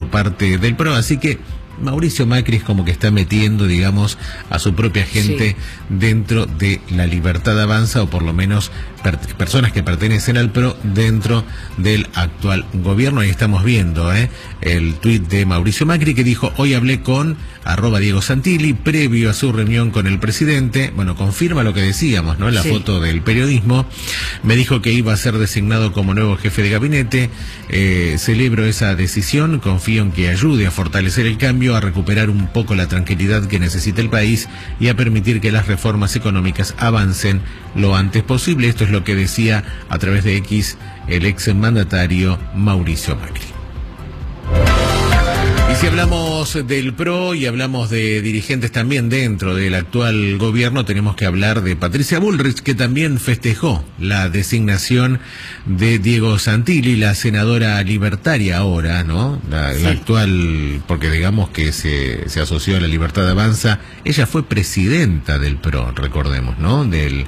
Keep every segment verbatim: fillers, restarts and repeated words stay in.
por parte del P R O, así que Mauricio Macri es como que está metiendo, digamos, a su propia gente sí. dentro de La Libertad Avanza, o por lo menos per personas que pertenecen al P R O dentro del actual gobierno. Ahí estamos viendo ¿eh? el tuit de Mauricio Macri, que dijo: hoy hablé con arroba Diego Santilli previo a su reunión con el presidente. Bueno, confirma lo que decíamos, ¿no? En la sí. foto del periodismo. Me dijo que iba a ser designado como nuevo jefe de gabinete. Eh, celebro esa decisión, confío en que ayude a fortalecer el cambio, a recuperar un poco la tranquilidad que necesita el país y a permitir que las reformas económicas avancen lo antes posible. Esto es lo que decía a través de X el ex mandatario Mauricio Macri. Y si hablamos del P R O y hablamos de dirigentes también dentro del actual gobierno, tenemos que hablar de Patricia Bullrich, que también festejó la designación de Diego Santilli, la senadora libertaria ahora, ¿no? La, sí. la actual, porque digamos que se, se asoció a La Libertad Avanza. Ella fue presidenta del P R O, recordemos, ¿no? Del,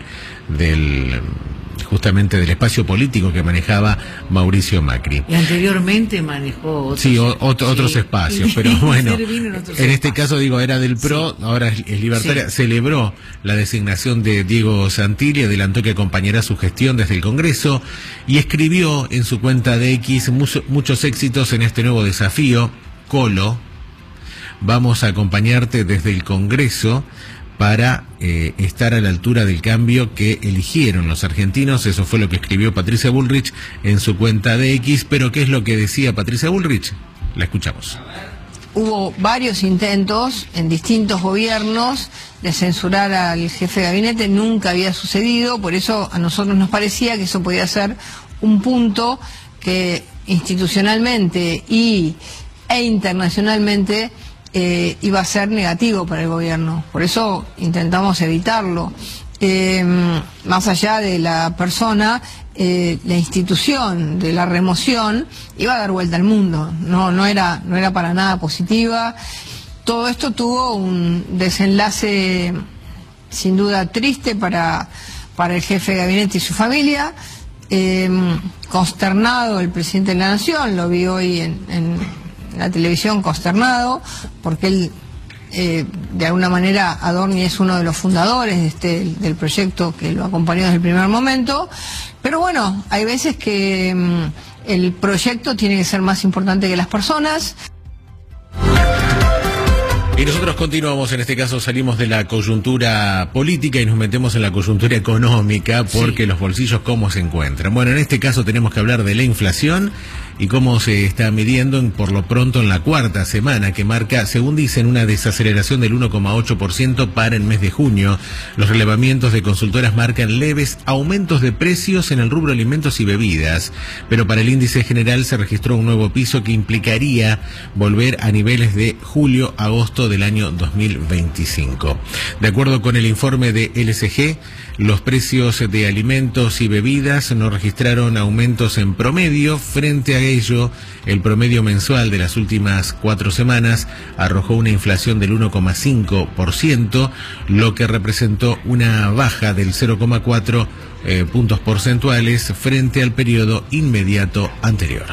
del justamente del espacio político que manejaba Mauricio Macri. Y anteriormente manejó otros, sí, o, otro, sí. otros espacios, pero bueno, en, en este espacios. caso digo, era del P R O, sí. ahora es, es libertaria, sí. celebró la designación de Diego Santilli, adelantó que acompañará su gestión desde el Congreso y escribió en su cuenta de X: mucho, muchos éxitos en este nuevo desafío, Colo, vamos a acompañarte desde el Congreso para eh, estar a la altura del cambio que eligieron los argentinos. Eso fue lo que escribió Patricia Bullrich en su cuenta de X. Pero ¿qué es lo que decía Patricia Bullrich? La escuchamos. Hubo varios intentos en distintos gobiernos de censurar al jefe de gabinete, nunca había sucedido, por eso a nosotros nos parecía que eso podía ser un punto que institucionalmente y, e internacionalmente Eh, iba a ser negativo para el gobierno. Por eso intentamos evitarlo. Eh, más allá de la persona, eh, la institución de la remoción iba a dar vuelta al mundo. No, no era, no era para nada positiva. Todo esto tuvo un desenlace sin duda triste para, para el jefe de gabinete y su familia. Eh, consternado el presidente de la Nación, lo vi hoy en, en la televisión, consternado, porque él, eh, de alguna manera, Adorni es uno de los fundadores de este, del proyecto que lo acompañó desde el primer momento, pero bueno, hay veces que um, el proyecto tiene que ser más importante que las personas. Y nosotros continuamos, en este caso salimos de la coyuntura política y nos metemos en la coyuntura económica, porque sí. los bolsillos cómo se encuentran. Bueno, en este caso tenemos que hablar de la inflación y cómo se está midiendo en, por lo pronto en la cuarta semana, que marca, según dicen, una desaceleración del uno coma ocho por ciento para el mes de junio. Los relevamientos de consultoras marcan leves aumentos de precios en el rubro alimentos y bebidas, pero para el índice general se registró un nuevo piso que implicaría volver a niveles de julio-agosto del año dos mil veinticinco. De acuerdo con el informe de L C G, los precios de alimentos y bebidas no registraron aumentos en promedio. Frente a ello, el promedio mensual de las últimas cuatro semanas arrojó una inflación del uno coma cinco por ciento, lo que representó una baja del cero coma cuatro eh, puntos porcentuales frente al periodo inmediato anterior.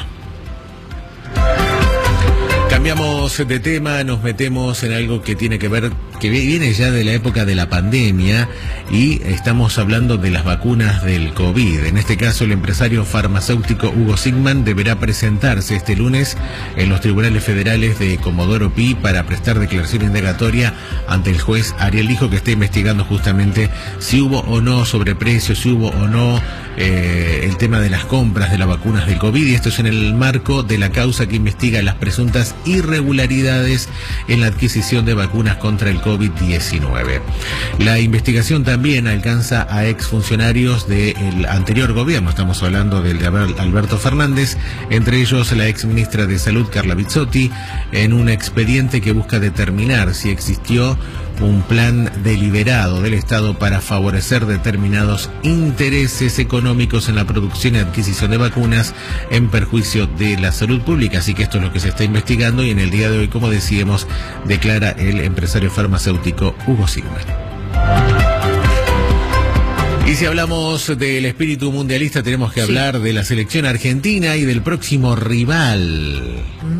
Cambiamos de tema, nos metemos en algo que tiene que ver, que viene ya de la época de la pandemia, y estamos hablando de las vacunas del COVID. En este caso, el empresario farmacéutico Hugo Sigman deberá presentarse este lunes en los tribunales federales de Comodoro Pi para prestar declaración indagatoria ante el juez Ariel Lijo, que está investigando justamente si hubo o no sobreprecios, si hubo o no eh, el tema de las compras de las vacunas del COVID, y esto es en el marco de la causa que investiga las presuntas irregularidades en la adquisición de vacunas contra el COVID diecinueve. La investigación también alcanza a exfuncionarios del anterior gobierno, estamos hablando del de Alberto Fernández, entre ellos la exministra de Salud Carla Bizzotti, en un expediente que busca determinar si existió un plan deliberado del Estado para favorecer determinados intereses económicos en la producción y adquisición de vacunas en perjuicio de la salud pública. Así que esto es lo que se está investigando, y en el día de hoy, como decíamos, declara el empresario farmacéutico Hugo Sigman. Y si hablamos del espíritu mundialista, tenemos que hablar sí. de la selección argentina y del próximo rival.